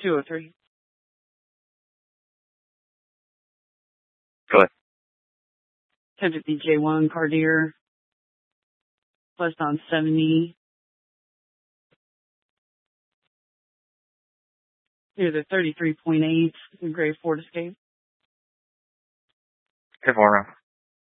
203. Go ahead. 1050 J1 Cardier. West on 70. Near the 33.8, the gray Ford Escape. 10-4 round.